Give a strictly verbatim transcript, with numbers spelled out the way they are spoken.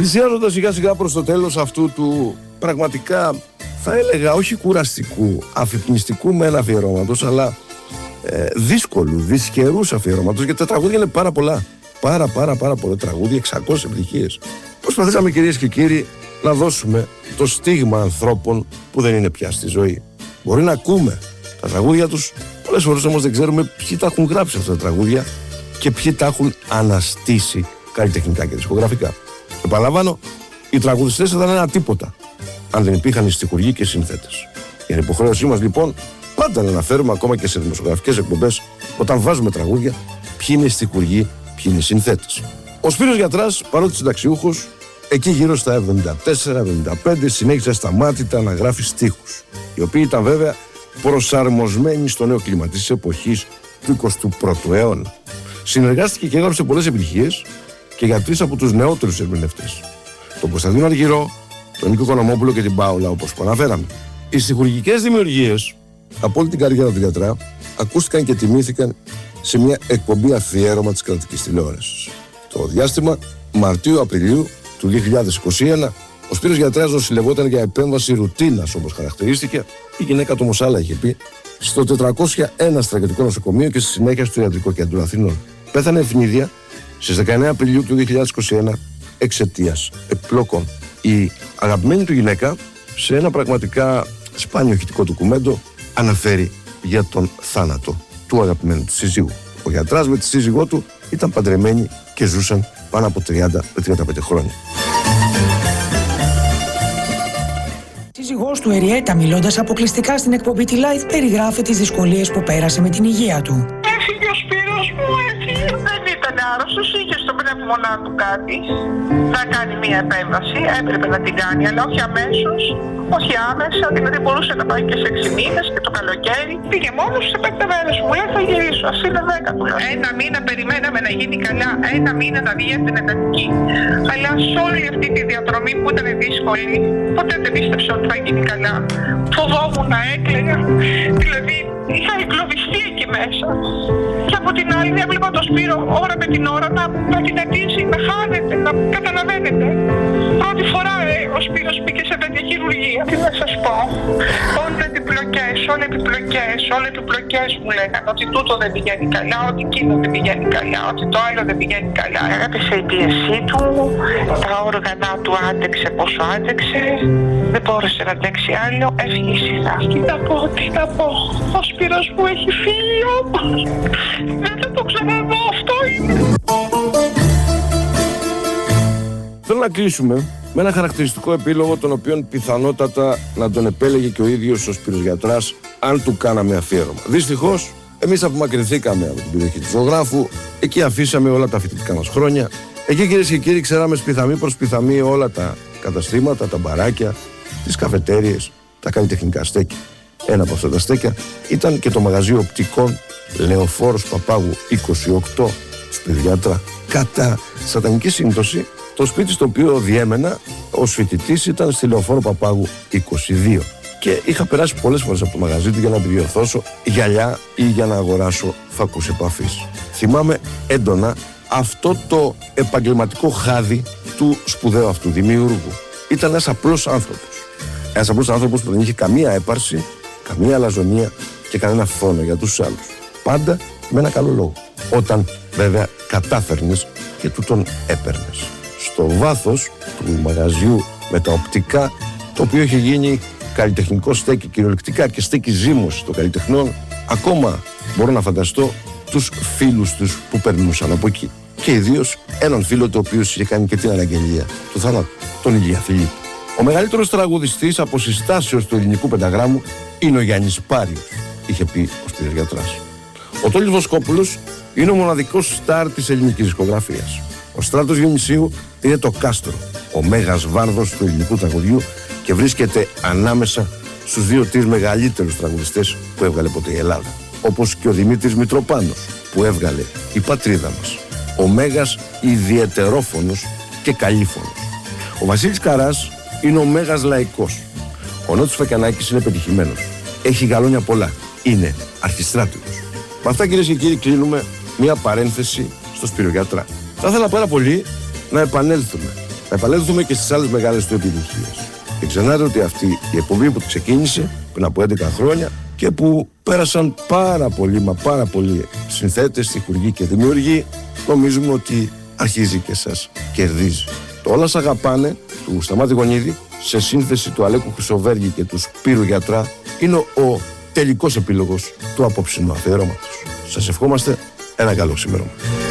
Πλησιάζοντας σιγά σιγά προς το τέλος αυτού του πραγματικά, θα έλεγα, όχι κουραστικού, αφυπνιστικού μεν αφιερώματος, αλλά ε, δύσκολου, δυσκερούς αφιερώματος, γιατί τα τραγούδια είναι πάρα πολλά. Πάρα πάρα πάρα πολλά τραγούδια, εξακόσιες επιτυχίες. Προσπαθήσαμε, κυρίες και κύριοι, να δώσουμε το στίγμα ανθρώπων που δεν είναι πια στη ζωή. Μπορεί να ακούμε τα τραγούδια τους, πολλές φορές όμως δεν ξέρουμε ποιοι τα έχουν γράψει αυτά τα τραγούδια και ποιοι τα έχουν αναστήσει καλλιτεχνικά και δισκογραφικά. Επαναλαμβάνω, οι τραγουδιστές δεν ήταν ένα τίποτα αν δεν υπήρχαν οι στιχουργοί και οι συνθέτες. Είναι υποχρέωσή μας λοιπόν πάντα να αναφέρουμε, ακόμα και σε δημοσιογραφικές εκπομπές, όταν βάζουμε τραγούδια, ποιοι είναι οι στιχουργοί, ποιοι είναι οι συνθέτες. Ο Σπύρος Γιατράς, παρότι συνταξιούχος, εκεί γύρω στα εβδομήντα τέσσερα εβδομήντα πέντε συνέχισε ασταμάτητα να γράφει στίχους, οι οποίοι ήταν βέβαια προσαρμοσμένοι στο νέο κλίμα της εποχής του εικοστού πρώτου αιώνα. Συνεργάστηκε και έγραψε πολλές επιτυχίες και για τρεις από τους νεότερους ερμηνευτές, τον Κωνσταντίνο Αργυρό, τον Νίκο Οικονομόπουλο και την Πάολα, όπως προαναφέραμε. Οι στιχουργικές δημιουργίες από όλη την καριέρα του Γιατρά ακούστηκαν και τιμήθηκαν σε μια εκπομπή αφιέρωμα της κρατικής τηλεόρασης. Το διάστημα Μαρτίου-Απριλίου του δύο χιλιάδες είκοσι ένα, ο Σπύρος Γιατράς νοσηλευόταν για επέμβαση ρουτίνας, όπως χαρακτηρίστηκε. Η γυναίκα του όμως άλλα είχε πει, στο τετρακόσια ένα στρατιωτικό νοσοκομείο και στη συνέχεια στο Ιατρικό Κέντρο Αθηνών. Πέθανε ευνίδια στις δεκαεννέα Απριλίου του δύο χιλιάδες είκοσι ένα εξαιτίας επιπλοκών. Η αγαπημένη του γυναίκα, σε ένα πραγματικά σπάνιο ηχητικό ντοκουμέντο, αναφέρει για τον θάνατο του αγαπημένου του σύζυγου. Ο Γιατράς με τη σύζυγό του ήταν παντρεμένοι και ζούσαν πάνω από τριάντα με τριάντα πέντε χρόνια. Η σύζυγός του Εριέτα, μιλώντας αποκλειστικά στην εκπομπή τη Live, περιγράφει τις δυσκολίες που πέρασε με την υγεία του. Έφυγε ο Σπύρος μου, έφυγε. Δεν ήταν άρρωστος, είχε στο πνεύμονά του κάτι. Να κάνει μία επέμβαση, έπρεπε να την κάνει, αλλά όχι αμέσως, όχι άμεσα, δηλαδή μπορούσε να πάει και σε έξι μήνες και το καλοκαίρι. Πήγε μόνος σε πέντε μέρες, μου λέει θα γυρίσω, ας είναι δέκα του. Ένα μήνα περιμέναμε να γίνει καλά, ένα μήνα να βγει από την εντατική. Αλλά σε όλη αυτή τη διαδρομή που ήταν δύσκολη, ποτέ δεν πίστεψα ότι θα γίνει καλά. Φοβόμουν να έκλαιγα, δηλαδή είχα εγκλωβιστεί εκεί μέσα. Και από την άλλη έβλεπα το Σπύρο ώρα με την ώρα να, να δυνατήσει, να χάνεται, να καταλαβαίνετε. Πρώτη φορά ε, ο Σπύρος πήγε σε τέτοια χειρουργία. Τι να σας πω, όλοι επιπλοκές, όλοι επιπλοκές, όλοι επιπλοκές μου λέγανε ότι τούτο δεν πηγαίνει καλά, ότι εκείνο δεν πηγαίνει καλά, ότι το άλλο δεν πηγαίνει καλά. Έπεσε η πίεσή του, τα όργανα του άντεξε πόσο άντεξε, δεν μπόρεσε να αντέξει άλλο, έφυγε η σειρά. Τι να πω, τι να πω, ο Σπύρος μου έχει φύγει όμως, δεν θα το ξαναδώ, αυτό είναι. Θέλω να κλείσουμε με ένα χαρακτηριστικό επίλογο, τον οποίον πιθανότατα να τον επέλεγε και ο ίδιος ο Σπύρος Γιατράς, αν του κάναμε αφιέρωμα. Δυστυχώς, εμείς απομακρυνθήκαμε από την περιοχή του ζωγράφου, εκεί αφήσαμε όλα τα φοιτητικά μας χρόνια. Εκεί, κυρίες και κύριοι, ξέραμε σπιθαμή προς σπιθαμή όλα τα καταστήματα, τα μπαράκια, τις καφετέριες, τα καλλιτεχνικά στέκια. Ένα από αυτά τα στέκια ήταν και το μαγαζί οπτικών Λεωφόρος Παπάγου είκοσι οκτώ Σπύρου Γιατρά. Κατά σατανική σύμπτωση, το σπίτι στο οποίο διέμενα ως φοιτητής ήταν στη Λεωφόρο Παπάγου είκοσι δύο και είχα περάσει πολλές φορές από το μαγαζί του για να επιδιορθώσω γυαλιά ή για να αγοράσω φακούς επαφής. Θυμάμαι έντονα αυτό το επαγγελματικό χάδι του σπουδαίου αυτού δημιουργού. Ήταν ένας απλός άνθρωπος. Ένας απλός άνθρωπος που δεν είχε καμία έπαρση, καμία αλαζονία και κανένα φόνο για τους άλλους. Πάντα με ένα καλό λόγο. Όταν βέβαια κατάφερνες και του τον έπαιρνες. Στο βάθος του μαγαζιού με τα οπτικά, το οποίο είχε γίνει καλλιτεχνικό στέκι κυριολεκτικά και στέκι ζύμωση των καλλιτεχνών, ακόμα μπορώ να φανταστώ τους φίλους τους που περνούσαν από εκεί. Και ιδίως έναν φίλο το οποίο είχε κάνει και την αναγγελία του θανάτου, τον Ηλία Φιλίππου. Ο μεγαλύτερος τραγουδιστής από συστάσεως του ελληνικού πενταγράμμου είναι ο Γιάννης Πάριος, είχε πει ο Σπύρος Γιατράς. Ο Τόλης Βοσκόπουλος είναι ο μοναδικός στάρ της ελληνικής δισκογραφίας. Ο Στράτος Διονυσίου είναι το κάστρο, ο μέγας βάρδος του ελληνικού τραγουδιού και βρίσκεται ανάμεσα στους δύο-τρεις μεγαλύτερους τραγουδιστές που έβγαλε ποτέ η Ελλάδα. Όπως και ο Δημήτρης Μητροπάνος που έβγαλε η πατρίδα μας. Ο μέγας ιδιαιτερόφωνος και καλήφωνος. Ο Βασίλης Καράς είναι ο μέγας λαϊκός. Ο Νότης Φεκιανάκης είναι πετυχημένος. Έχει γαλόνια πολλά. Είναι αρχιστράτηγος. Με αυτά, κυρίες και κύριοι, κλείνουμε μια παρένθεση στο Σπύρο Γιατρά. Θα ήθελα πάρα πολύ να επανέλθουμε, να επανέλθουμε και στις άλλες μεγάλες του επιτυχίες. Και ξεχνάτε ότι αυτή η εκπομπή που ξεκίνησε πριν από έντεκα χρόνια και που πέρασαν πάρα πολλοί, μα πάρα πολλοί συνθέτες, τυχουργοί και δημιουργοί, νομίζουμε ότι αρχίζει και σας κερδίζει. Το «Όλα σ' αγαπάνε» του Σταμάτη Γονίδη, σε σύνθεση του Αλέκου Χρυσοβέργη και του Σπύρου Γιατρά, είναι ο τελικός επίλογος του απόψινου αφιερώματος. Σας ευχόμαστε ένα καλό ξημέρωμα.